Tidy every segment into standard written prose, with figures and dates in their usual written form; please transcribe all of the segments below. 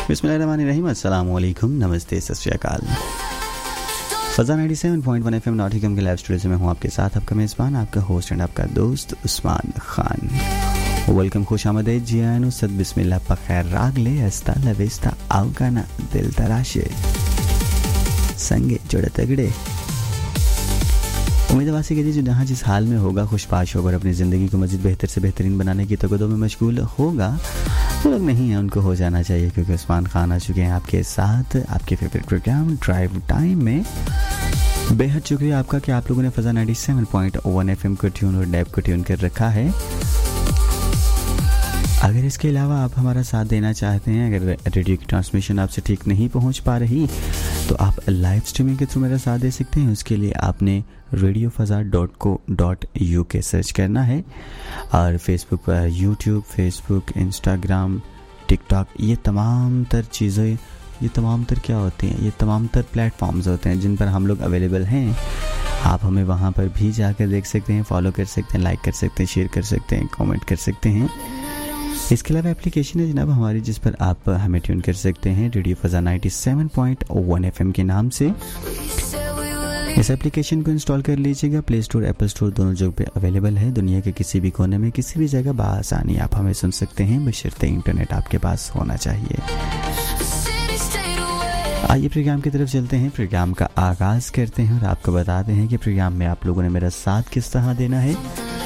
बिस्मिल्लाहिर्रहमानिर्रहीम, अस्सलाम वालेकुम, नमस्ते, सत श्री अकाल। फज़ा 97.1 FM नॉटिंघम के लाइव स्टूडियो से मैं हूँ आपके साथ, आपका मेज़बान, आपका होस्ट एंड आपका दोस्त उस्मान खान। वेलकम, खुश आमदेद, जियानो सद बिस्मिल्लाह पखैर रागले हस्ता लवेस्ता आवकाना दिल तराशे संगे जोड़े तगड़े। उम्मीद वासी कीजिए जो जहाँ जिस हाल में होगा खुशपाश होगा और अपनी ज़िंदगी को मज़ीद बेहतर से बेहतरीन बनाने की तगदों में मशगूल होगा। जो लोग नहीं हैं उनको हो जाना चाहिए, क्योंकि उस्मान खान आ चुके हैं आपके साथ आपके फेवरेट प्रोग्राम ड्राइव टाइम में। बेहद शुक्रिया आपका कि आप लोगों ने फज़ा 97.1 FM को ट्यून और डैब को ट्यून कर रखा है। अगर इसके अलावा आप हमारा साथ देना चाहते हैं, अगर रेडियो की ट्रांसमिशन आपसे ठीक नहीं पहुंच पा रही, तो आप लाइव स्ट्रीमिंग के थ्रू मेरा साथ दे सकते हैं। उसके लिए आपने radiofazza.co.uk सर्च करना है और फेसबुक पर यूट्यूब, फेसबुक, इंस्टाग्राम, टिकटॉक, ये तमाम तर चीज़ें, ये तमाम तर क्या होती हैं, ये तमाम तर प्लेटफॉर्म्स होते हैं जिन पर हम लोग अवेलेबल हैं। आप हमें वहाँ पर भी जाकर देख सकते हैं, फॉलो कर सकते हैं, लाइक कर सकते हैं, शेयर कर सकते हैं, कमेंट कर सकते हैं। इसके अलावा एप्लीकेशन है जनाब हमारी, जिस पर आप हमें ट्यून कर सकते हैं, रेडियो फज़ा 97.1 FM के नाम से। इस एप्लीकेशन को इंस्टॉल कर लीजिएगा, प्ले स्टोर, एप्पल स्टोर दोनों जगह पे अवेलेबल है। दुनिया के किसी भी कोने में किसी भी जगह बआसानी आप हमें सुन सकते हैं, बशर्ते इंटरनेट आपके पास होना चाहिए। आइए प्रोग्राम की तरफ चलते हैं, प्रोग्राम का आगाज़ करते हैं और आपको बताते हैं कि प्रोग्राम में आप लोगों ने मेरा साथ किस तरह देना है।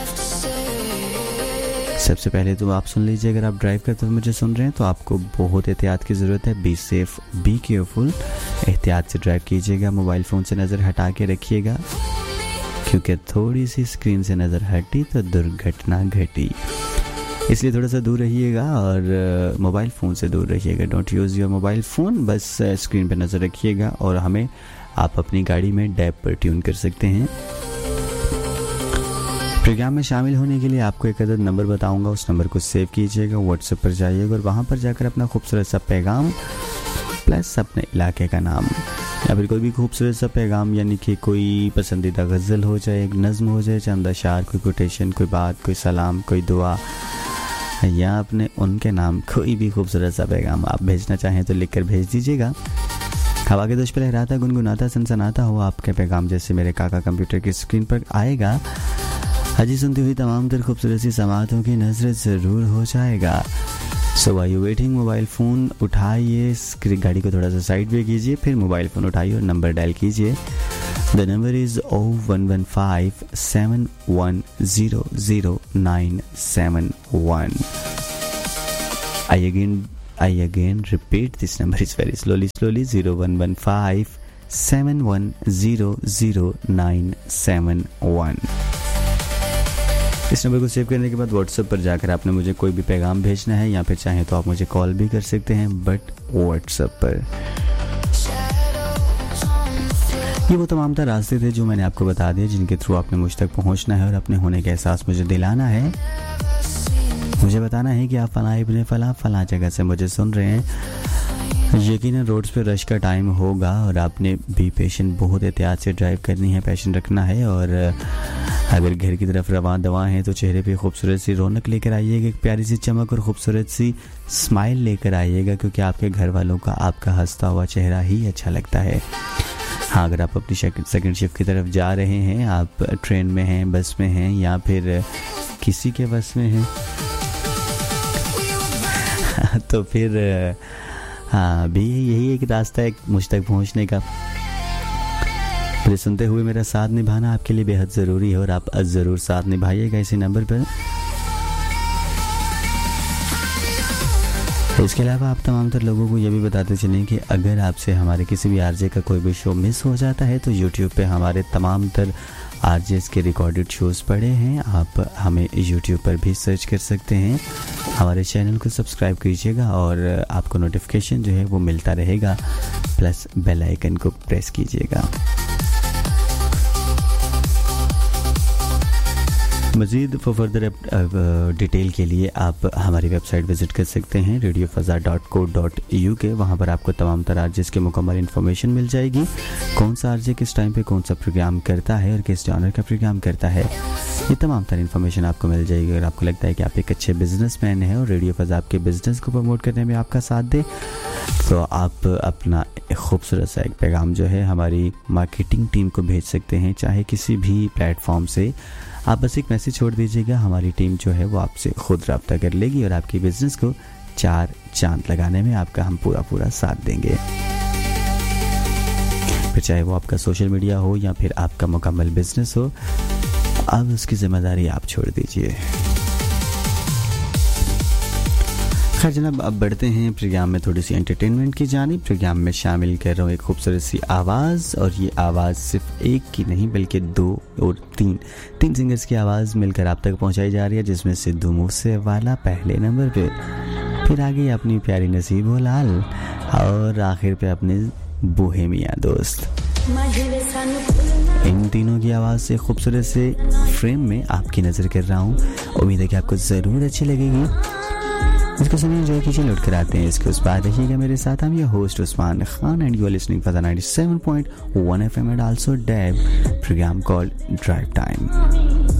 सबसे पहले तो आप सुन लीजिए, अगर आप ड्राइव करते हुए मुझे सुन रहे हैं तो आपको बहुत एहतियात की ज़रूरत है। बी सेफ, बी केयरफुल, एहतियात से ड्राइव कीजिएगा। मोबाइल फ़ोन से नज़र हटा के रखिएगा, क्योंकि थोड़ी सी स्क्रीन से नज़र हटी तो दुर्घटना घटी, इसलिए थोड़ा सा दूर रहिएगा और मोबाइल फ़ोन से दूर रहिएगा। Don't use your mobile phone, बस स्क्रीन पर नज़र रखिएगा। और हमें आप अपनी गाड़ी में डैब पर ट्यून कर सकते हैं। प्रोग्राम में शामिल होने के लिए आपको एक अदद नंबर बताऊंगा, उस नंबर को सेव कीजिएगा, व्हाट्सएप पर जाइएगा और वहां पर जाकर अपना खूबसूरत सा पैगाम प्लस अपने इलाके का नाम या फिर कोई भी खूबसूरत सा पैगाम, यानी कि कोई पसंदीदा गज़ल हो जाए, एक नज़्म हो जाए, चंद अशार, कोई कोटेशन, कोई बात, कोई सलाम, कोई दुआ, या अपने उनके नाम कोई भी खूबसूरत सा पैगाम आप भेजना चाहें तो लिख कर भेज दीजिएगा। हवा के दोष पर लहराता, गुनगुनाता, सनसनाता हो आपके पैगाम जैसे मेरे काका कंप्यूटर की स्क्रीन पर आएगा। हाजी सुनती हुई तमाम तर खूबसूरत सी समातों की नजर ज़रूर हो जाएगा। सो why you waiting, mobile phone उठाइए, गाड़ी को थोड़ा सा साइड पे कीजिए, फिर मोबाइल फ़ोन उठाइए और नंबर डायल कीजिए। The number is 0115710971। I again repeat this number is very slowly 0115710971। इस नंबर को सेव करने के बाद व्हाट्सएप पर जाकर आपने मुझे कोई भी पैगाम भेजना है, या फिर चाहें तो आप मुझे कॉल भी कर सकते हैं, बट व्हाट्सएप पर। ये वो तमाम तर रास्ते थे जो मैंने आपको बता दिए, जिनके थ्रू आपने मुझ तक पहुंचना है और अपने होने का एहसास मुझे दिलाना है। मुझे बताना है कि आप फलां इब्ने फलां जगह से मुझे सुन रहे हैं। यकीनन रोड्स पे रश का टाइम होगा और आपने भी पेशेंट, बहुत एहतियात से ड्राइव करनी है, पैशन रखना है। और अगर घर की तरफ रवां दवा है तो चेहरे पे खूबसूरत सी रौनक लेकर आइएगा, एक प्यारी सी चमक और खूबसूरत सी स्माइल लेकर आइएगा, क्योंकि आपके घर वालों का आपका हंसता हुआ चेहरा ही अच्छा लगता है। हाँ, अगर आप अपनी सेकंड शिफ्ट की तरफ जा रहे हैं, आप ट्रेन में हैं, बस में हैं, या फिर किसी के बस में हैं तो फिर हाँ भी यही एक रास्ता है मुझ तक पहुँचने का। मुझे सुनते हुए मेरा साथ निभाना आपके लिए बेहद ज़रूरी है और आप ज़रूर साथ निभाइएगा इसी नंबर पर। इसके अलावा आप तमाम तर लोगों को ये भी बताते चलें कि अगर आपसे हमारे किसी भी आरजे का कोई भी शो मिस हो जाता है तो यूट्यूब पे हमारे तमाम तर आरजेस के रिकॉर्डेड शोज़ पड़े हैं। आप हमें यूट्यूब पर भी सर्च कर सकते हैं। हमारे चैनल को सब्सक्राइब कीजिएगा और आपको नोटिफिकेशन जो है वो मिलता रहेगा, प्लस बेल आइकन को प्रेस कीजिएगा। मज़ीद फर्दर डिटेल के लिए आप हमारी वेबसाइट विज़िट कर सकते हैं radiofazza.co.uk। वहाँ पर आपको तमाम तरह आरजेस के मुकम्मल इन्फॉर्मेशन मिल जाएगी, कौन सा आरजे किस टाइम पे कौन सा प्रोग्राम करता है और किस जॉनर का प्रोग्राम करता है, ये तमाम तरह इन्फॉर्मेशन आपको मिल जाएगी। अगर आपको लगता है कि आप एक अच्छे बिजनेसमैन हैं और रेडियो फ़ज़ा आपके बिज़नेस को प्रमोट करने में आपका साथ दे, तो आप अपना खूबसूरत सा एक पैगाम जो है हमारी मार्केटिंग टीम को भेज सकते हैं, चाहे किसी भी प्लेटफॉर्म से। आप बस एक मैसेज छोड़ दीजिएगा, हमारी टीम जो है वो आपसे खुद रब्ता कर लेगी और आपकी बिज़नेस को 4 चांद लगाने में आपका हम पूरा साथ देंगे। फिर चाहे वो आपका सोशल मीडिया हो या फिर आपका मुकम्मल बिजनेस हो, अब उसकी जिम्मेदारी आप छोड़ दीजिए। खैर जनाब, अब बढ़ते हैं प्रोग्राम में थोड़ी सी एंटरटेनमेंट की जानिब। प्रोग्राम में शामिल कर रहा हूँ एक खूबसूरत सी आवाज़, और ये आवाज़ सिर्फ एक की नहीं बल्कि 2 और 3 सिंगर्स की आवाज़ मिलकर आप तक पहुँचाई जा रही है, जिसमें सिद्धू मूसेवाला पहले नंबर पे, फिर आगे अपनी प्यारी नसीबो लाल और आखिर पे अपने बोहेमिया दोस्त। इन तीनों की आवाज़ से खूबसूरत से फ्रेम में आपकी नज़र कर रहा हूँ। उम्मीद है कि आपको ज़रूर अच्छी लगेगी। इसको सुनिए, एंजॉय कीजिए, लौट कर आते हैं इसके उस बात। रहिएगा मेरे साथ। हम ये host Usman Khan and you are listening for the 97.1 FM and also dab programme called drive time.